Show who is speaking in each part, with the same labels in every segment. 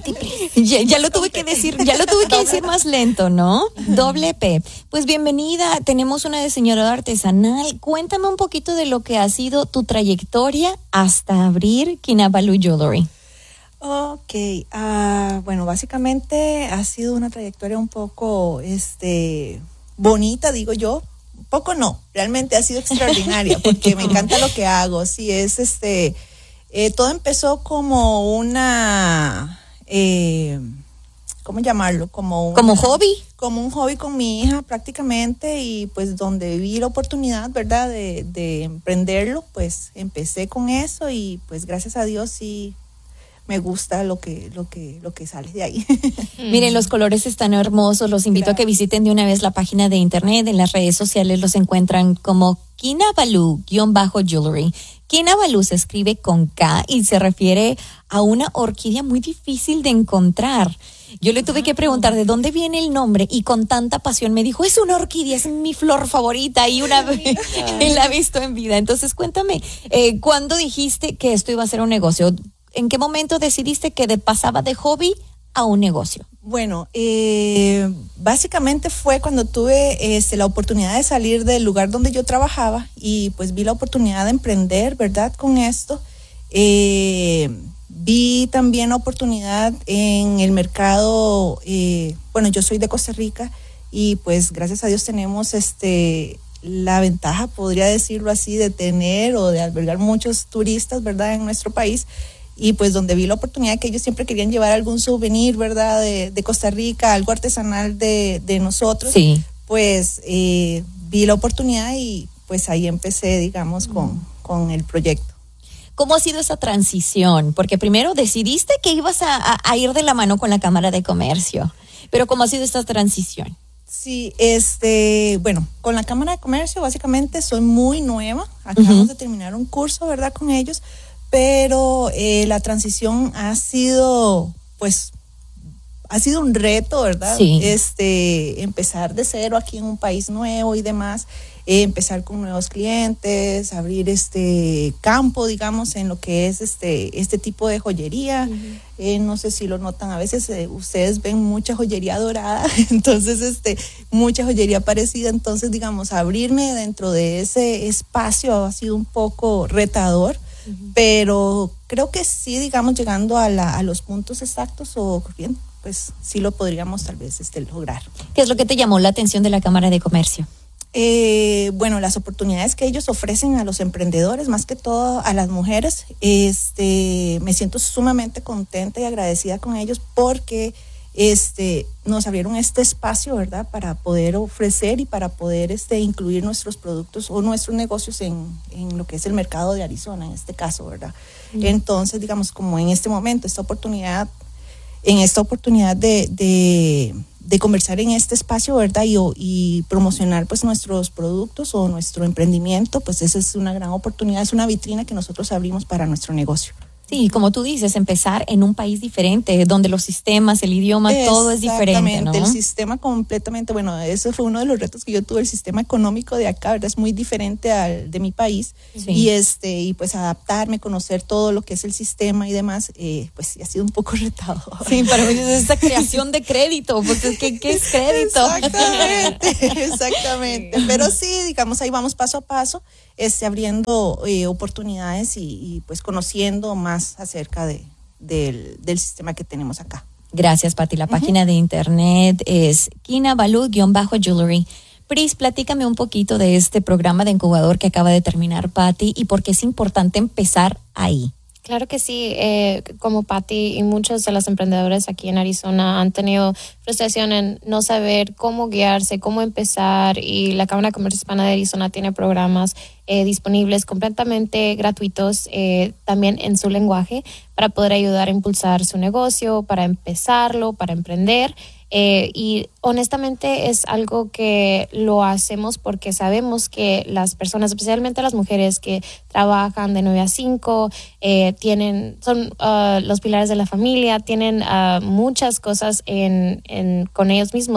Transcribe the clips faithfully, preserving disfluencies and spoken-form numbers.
Speaker 1: Pati Pris. Ya, ya lo tuve que decir, ya lo tuve que decir más lento, ¿no? Doble P. Pues bienvenida, tenemos una diseñadora artesanal. Cuéntame un poquito de lo que ha sido tu trayectoria hasta abrir Kinabalu Jewelry.
Speaker 2: Ok, uh, bueno, básicamente ha sido una trayectoria un poco, este, bonita, digo yo. Un poco no, realmente ha sido extraordinaria porque me encanta lo que hago. Sí, es este, eh, todo empezó como una, eh, ¿cómo llamarlo? Como una,
Speaker 1: ¿Como hobby?
Speaker 2: Como un hobby con mi hija prácticamente, y pues donde vi la oportunidad, ¿verdad? De, de emprenderlo, pues empecé con eso y pues gracias a Dios sí me gusta lo que, lo que, lo que sale de ahí.
Speaker 1: Miren, los colores están hermosos. Los invito Gracias. a que visiten de una vez la página de internet. En las redes sociales los encuentran como Kinabalu-Jewelry. Kinabalu se escribe con K y se refiere a una orquídea muy difícil de encontrar. Yo le tuve que preguntar de dónde viene el nombre y con tanta pasión me dijo, es una orquídea, es mi flor favorita y una vez la he visto en vida. Entonces cuéntame, eh, ¿cuándo dijiste que esto iba a ser un negocio? ¿En qué momento decidiste que de, pasaba de hobby a un negocio?
Speaker 2: Bueno, eh, básicamente fue cuando tuve este, la oportunidad de salir del lugar donde yo trabajaba y pues vi la oportunidad de emprender, ¿verdad? Con esto. Eh, vi también la oportunidad en el mercado, eh, bueno, yo soy de Costa Rica y pues gracias a Dios tenemos este, la ventaja, podría decirlo así, de tener o de albergar muchos turistas, ¿verdad? En nuestro país. Y pues donde vi la oportunidad que ellos siempre querían llevar algún souvenir, ¿verdad? De, de Costa Rica, algo artesanal de, de nosotros.
Speaker 1: Sí.
Speaker 2: Pues eh, vi la oportunidad y pues ahí empecé, digamos, con, con el proyecto.
Speaker 1: ¿Cómo ha sido esa transición? Porque primero decidiste que ibas a, a, a ir de la mano con la Cámara de Comercio, pero ¿cómo ha sido esta transición?
Speaker 2: Sí, este, bueno, con la Cámara de Comercio básicamente soy muy nueva. Acabamos uh-huh. de terminar un curso, ¿verdad? Con ellos. Pero eh, la transición ha sido, pues, ha sido un reto, ¿verdad?
Speaker 1: Sí.
Speaker 2: Este, empezar de cero aquí en un país nuevo y demás, eh, empezar con nuevos clientes, abrir este campo, digamos, en lo que es este, este tipo de joyería. Uh-huh. Eh, no sé si lo notan, a veces eh, ustedes ven mucha joyería dorada, entonces, este, mucha joyería parecida. Entonces, digamos, abrirme dentro de ese espacio ha sido un poco retador. Uh-huh. Pero creo que sí, digamos, llegando a, la, a los puntos exactos o bien, pues sí lo podríamos tal vez este, lograr.
Speaker 1: ¿Qué es lo que te llamó la atención de la Cámara de Comercio?
Speaker 2: Eh, bueno, las oportunidades que ellos ofrecen a los emprendedores, más que todo a las mujeres. Este, me siento sumamente contenta y agradecida con ellos porque este, nos abrieron este espacio, ¿verdad? Para poder ofrecer y para poder este, incluir nuestros productos o nuestros negocios en, en lo que es el mercado de Arizona, en este caso, ¿verdad? Mm. Entonces, digamos, como en este momento, esta oportunidad, en esta oportunidad de, de, de conversar en este espacio, ¿verdad? Y, y promocionar pues nuestros productos o nuestro emprendimiento, pues esa es una gran oportunidad, es una vitrina que nosotros abrimos para nuestro negocio.
Speaker 1: Sí, como tú dices, empezar en un país diferente, donde los sistemas, el idioma, todo es diferente, ¿no?
Speaker 2: El sistema completamente, bueno, eso fue uno de los retos que yo tuve, el sistema económico de acá, ¿verdad? Es muy diferente al de mi país. Sí. Y este, y pues adaptarme, conocer todo lo que es el sistema y demás, eh, pues sí ha sido un poco retado.
Speaker 1: Sí, para mí es esta creación de crédito, porque ¿qué, qué es crédito?
Speaker 2: Exactamente, exactamente. Sí. Pero sí, digamos, ahí vamos paso a paso, este, abriendo eh, oportunidades y, y pues conociendo más acerca de, del, del sistema que tenemos acá.
Speaker 1: Gracias, Pati. La uh-huh. página de internet es Kinabalu-Jewelry. Pris, platícame un poquito de este programa de incubador que acaba de terminar Pati y por qué es importante empezar ahí.
Speaker 3: Claro que sí, eh, como Pati y muchos de los emprendedores aquí en Arizona han tenido frustración en no saber cómo guiarse, cómo empezar, y la Cámara de Comercio Hispana de Arizona tiene programas eh, disponibles completamente gratuitos, eh, también en su lenguaje, para poder ayudar a impulsar su negocio, para empezarlo, para emprender. Eh, y honestamente es algo que lo hacemos porque sabemos que las personas, especialmente las mujeres que trabajan de nueve a cinco, eh, tienen, son uh, los pilares de la familia, tienen uh, muchas cosas en, en, con ellos mismos.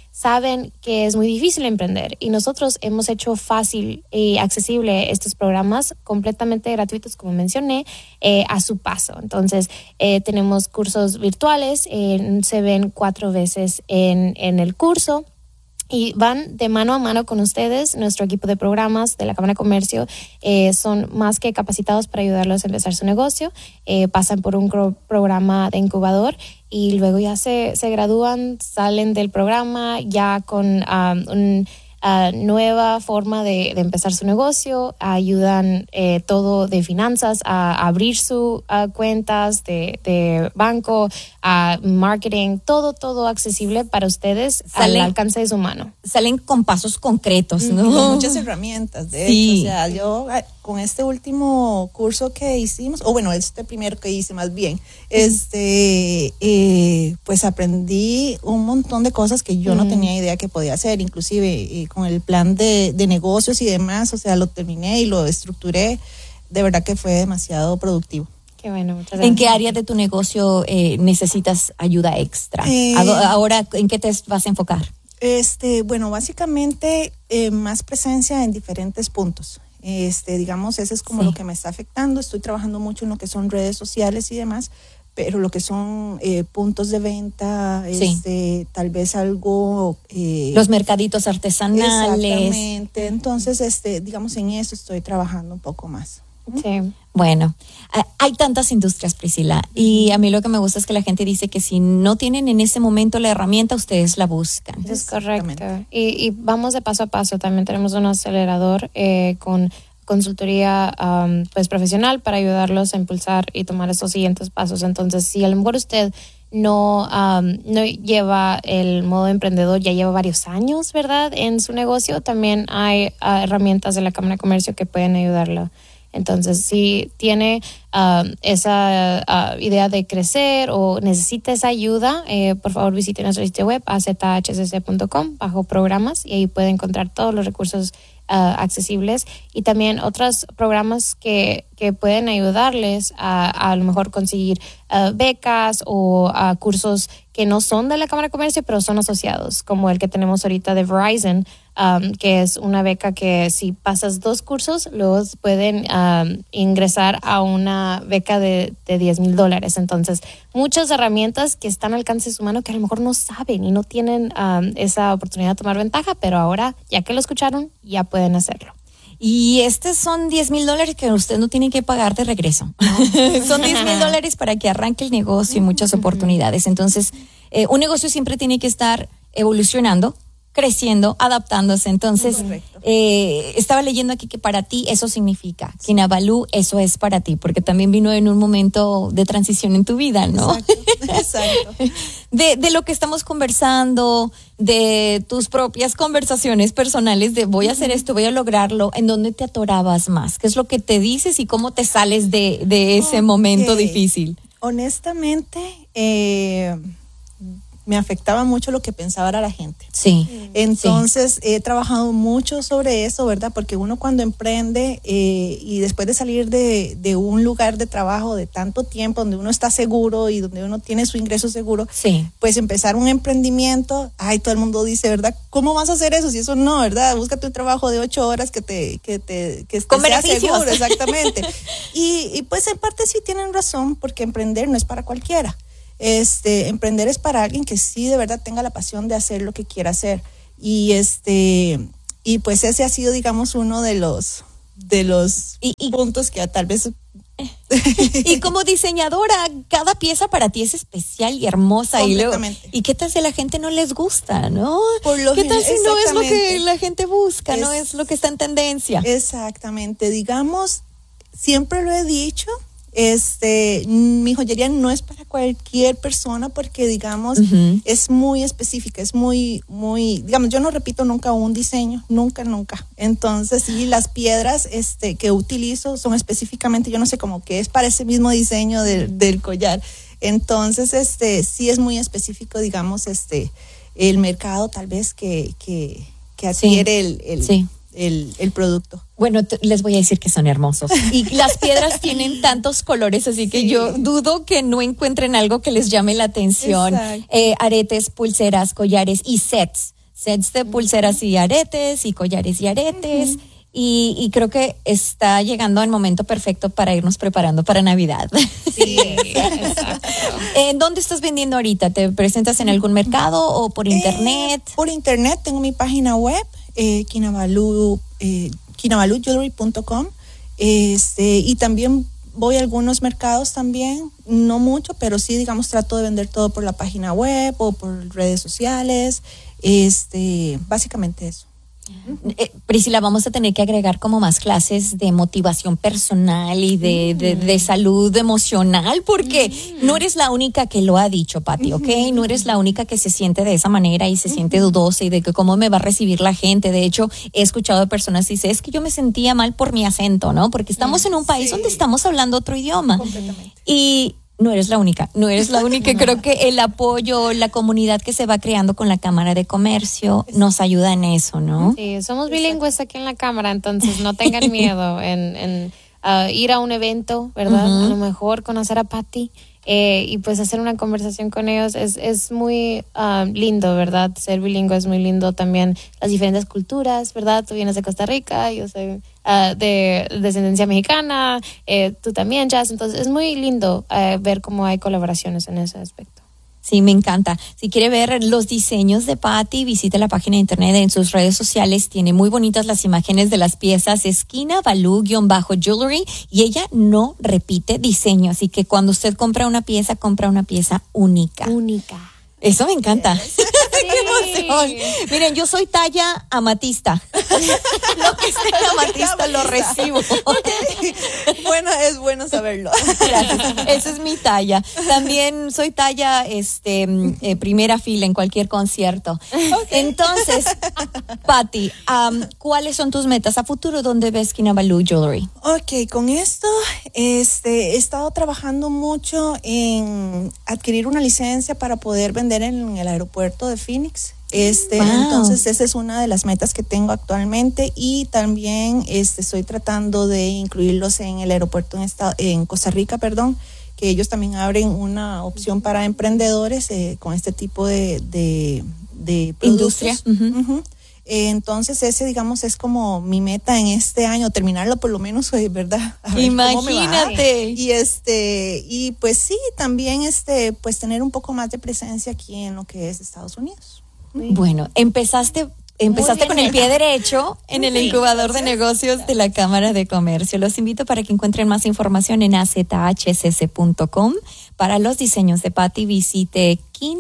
Speaker 3: saben que es muy difícil emprender y nosotros hemos hecho fácil y accesible estos programas completamente gratuitos, como mencioné, eh, a su paso. Entonces, eh, tenemos cursos virtuales, eh, se ven cuatro veces en, en el curso. Y van de mano a mano con ustedes. Nuestro equipo de programas de la Cámara de Comercio eh, son más que capacitados para ayudarlos a empezar su negocio. Eh, pasan por un cro- programa de incubador y luego ya se, se gradúan, salen del programa ya con um, un Uh, nueva forma de, de empezar su negocio, ayudan eh, todo de finanzas, a, a abrir sus uh, cuentas de, de banco, a marketing, todo, todo accesible para ustedes
Speaker 1: Salen,
Speaker 3: al alcance de su mano.
Speaker 1: Salen con pasos concretos, ¿no?
Speaker 2: Y con muchas herramientas, de
Speaker 1: sí.
Speaker 2: hecho, o sea, yo con este último curso que hicimos, o bueno, este primero que hice más bien, este, eh, pues aprendí un montón de cosas que yo mm. no tenía idea que podía hacer, inclusive eh, con el plan de, de negocios y demás, o sea, lo terminé y lo estructuré, de verdad que fue demasiado productivo.
Speaker 3: Qué bueno, muchas gracias.
Speaker 1: ¿En qué área de tu negocio eh, necesitas ayuda extra? Eh, Ahora, ¿en qué te vas a enfocar?
Speaker 2: Este, bueno, básicamente eh, más presencia en diferentes puntos. Este, digamos, ese es como sí. lo que me está afectando. Estoy trabajando mucho en lo que son redes sociales y demás, pero lo que son eh, puntos de venta, sí. este, tal vez algo... Eh,
Speaker 1: los mercaditos artesanales.
Speaker 2: Exactamente. Entonces, este, digamos, en eso estoy trabajando un poco más.
Speaker 3: Sí.
Speaker 1: Bueno, hay tantas industrias, Priscila, y a mí lo que me gusta es que la gente dice que si no tienen en ese momento la herramienta, ustedes la buscan.
Speaker 3: Es correcto. Y, y vamos de paso a paso. También tenemos un acelerador eh, con consultoría um, pues profesional para ayudarlos a impulsar y tomar esos siguientes pasos. Entonces, si a lo mejor usted no, um, no lleva el modo emprendedor, ya lleva varios años, ¿verdad?, en su negocio, también hay uh, herramientas de la Cámara de Comercio que pueden ayudarlo. Entonces, si tiene uh, esa uh, idea de crecer o necesita esa ayuda, eh, por favor visite nuestro sitio web a z h c c punto com bajo programas y ahí puede encontrar todos los recursos uh, accesibles y también otros programas que, que pueden ayudarles a, a, a lo mejor conseguir uh, becas o uh, cursos que no son de la Cámara de Comercio, pero son asociados, como el que tenemos ahorita de Verizon, um, que es una beca que si pasas dos cursos, luego pueden um, ingresar a una beca de, de diez mil dólares. Entonces, muchas herramientas que están al alcance de su mano que a lo mejor no saben y no tienen um, esa oportunidad de tomar ventaja, pero ahora, ya que lo escucharon, ya pueden hacerlo.
Speaker 1: Y estos son diez mil dólares que usted no tiene que pagar de regreso. No. Son diez mil dólares para que arranque el negocio y muchas oportunidades. Entonces, eh, un negocio siempre tiene que estar evolucionando, creciendo, adaptándose. Entonces, eh, estaba leyendo aquí que para ti eso significa, Kinabalu, eso es para ti, porque también vino en un momento de transición en tu vida, ¿no?
Speaker 2: Exacto, exacto.
Speaker 1: De, de lo que estamos conversando, de tus propias conversaciones personales de voy a hacer esto, voy a lograrlo, ¿en dónde te atorabas más? ¿Qué es lo que te dices y cómo te sales de, de ese okay. momento difícil?
Speaker 2: Honestamente, eh... me afectaba mucho lo que pensaba era la gente.
Speaker 1: Sí.
Speaker 2: Entonces,
Speaker 1: sí.
Speaker 2: he trabajado mucho sobre eso, ¿verdad? Porque uno cuando emprende eh, y después de salir de, de un lugar de trabajo de tanto tiempo, donde uno está seguro y donde uno tiene su ingreso seguro,
Speaker 1: sí.
Speaker 2: pues empezar un emprendimiento, ay, todo el mundo dice, ¿verdad? ¿Cómo vas a hacer eso? Si eso no, ¿verdad? Búscate un trabajo de ocho horas que te, que te, que
Speaker 1: Con
Speaker 2: sea
Speaker 1: beneficios.
Speaker 2: seguro, exactamente. y, y pues en parte sí tienen razón, porque emprender no es para cualquiera. Este, emprender es para alguien que sí de verdad tenga la pasión de hacer lo que quiera hacer. Y este, y pues ese ha sido, digamos, uno de los, de los
Speaker 1: y, y,
Speaker 2: puntos que tal vez.
Speaker 1: Y como diseñadora, cada pieza para ti es especial y hermosa. Y luego, ¿y qué tal si a la gente no les gusta, no?
Speaker 2: Por lo
Speaker 1: ¿Qué tal si no es lo que la gente busca, es, no es lo que está en tendencia?
Speaker 2: Exactamente, digamos, siempre lo he dicho. Este, mi joyería no es para cualquier persona porque, digamos, uh-huh. es muy específica, es muy, muy, digamos, yo no repito nunca un diseño, nunca, nunca. Entonces, sí, las piedras este, que utilizo son específicamente, yo no sé, como que es para ese mismo diseño de, del collar. Entonces, este, sí es muy específico, digamos, este, el mercado tal vez que, que, que adquiere sí. el, el
Speaker 1: sí.
Speaker 2: El, el producto.
Speaker 1: Bueno, t- les voy a decir que son hermosos. Y las piedras tienen tantos colores, así que sí. yo dudo que no encuentren algo que les llame la atención. Eh, aretes, pulseras, collares y sets Sets de pulseras y aretes y collares y aretes. Uh-huh. Y, y creo que está llegando el momento perfecto para irnos preparando para Navidad.
Speaker 3: Sí, exacto.
Speaker 1: ¿En dónde estás vendiendo ahorita? ¿Te presentas en algún mercado o por internet?
Speaker 2: Eh, por internet, tengo mi página web, eh, Kinabalu, eh, kinabalu jewelry punto com. Este, y también voy a algunos mercados también, no mucho, pero sí, digamos, trato de vender todo por la página web o por redes sociales. Este, básicamente eso.
Speaker 1: Eh, Priscila, vamos a tener que agregar como más clases de motivación personal y de, de, de salud emocional, porque mm. no eres la única que lo ha dicho, Pati, ¿ok? Mm. No eres la única que se siente de esa manera y se mm. siente dudosa y de que cómo me va a recibir la gente. De hecho, he escuchado de personas que dicen, es que yo me sentía mal por mi acento, ¿no? Porque estamos mm. en un país sí. donde estamos hablando otro idioma.
Speaker 2: Completamente.
Speaker 1: Y no eres la única, no eres la única. Creo que el apoyo, la comunidad que se va creando con la Cámara de Comercio nos ayuda en eso, ¿no?
Speaker 3: Sí, somos bilingües aquí en la Cámara, entonces no tengan miedo en, en uh, ir a un evento, ¿verdad? Uh-huh. A lo mejor conocer a Pati eh, y pues hacer una conversación con ellos es, es muy uh, lindo, ¿verdad? Ser bilingüe es muy lindo también, las diferentes culturas, ¿verdad? Tú vienes de Costa Rica, yo soy Uh, de descendencia mexicana, eh, tú también, Jazz, entonces es muy lindo uh, ver cómo hay colaboraciones en ese aspecto.
Speaker 1: Sí, me encanta. Si quiere ver los diseños de Pati, visite la página de internet en sus redes sociales. Tiene muy bonitas las imágenes de las piezas. Es Kinabalu-Jewelry y ella no repite diseño. Así que cuando usted compra una pieza, compra una pieza única.
Speaker 3: Única.
Speaker 1: Eso me encanta. Sí. ¡Qué emoción! Miren, yo soy talla amatista. Lo que esté en amatista lo recibo.
Speaker 2: Okay. Bueno, es bueno saberlo.
Speaker 1: Gracias. Esa es mi talla. También soy talla este eh, primera fila en cualquier concierto. Okay. Entonces, Pati, um, ¿cuáles son tus metas a futuro? ¿Dónde ves Kinabalu Jewelry?
Speaker 2: Ok, con esto este, he estado trabajando mucho en adquirir una licencia para poder vender en el aeropuerto de Phoenix. Este, wow. Entonces esa es una de las metas que tengo actualmente y también este, estoy tratando de incluirlos en el aeropuerto en, esta, en Costa Rica, perdón, que ellos también abren una opción para emprendedores eh, con este tipo de, de, de
Speaker 1: industria.
Speaker 2: Uh-huh. Uh-huh. Entonces ese, digamos, es como mi meta en este año, terminarlo por lo menos, ¿verdad?
Speaker 1: Imagínate.
Speaker 2: Y este, y pues sí, también este, pues tener un poco más de presencia aquí en lo que es Estados Unidos.
Speaker 1: Bueno, empezaste Empezaste con el pie derecho en el incubador de negocios de la Cámara de Comercio. Los invito para que encuentren más información en a z h c c punto com. Para los diseños de Pati, visite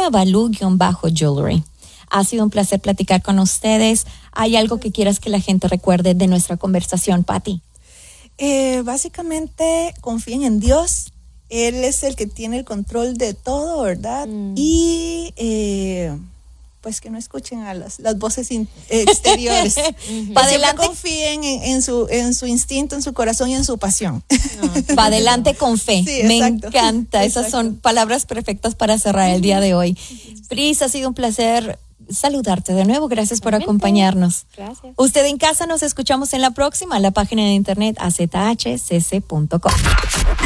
Speaker 1: Kinabalu-Jewelry. Ha sido un placer platicar con ustedes. ¿Hay algo que quieras que la gente recuerde de nuestra conversación, Pati?
Speaker 2: Eh, básicamente, confíen en Dios. Él es el que tiene el control de todo, ¿verdad? Mm. Y eh, pues que no escuchen a las, las voces in, exteriores. uh-huh. Para adelante, confíen en, en, su, en su instinto, en su corazón y en su pasión.
Speaker 1: No, para adelante con fe. Sí, me exacto. encanta. Exacto. Esas son palabras perfectas para cerrar el día de hoy. Pris, ha sido un placer saludarte de nuevo. Gracias por acompañarnos.
Speaker 3: Gracias.
Speaker 1: Usted en casa, nos escuchamos en la próxima, la página de internet a z h c c punto com.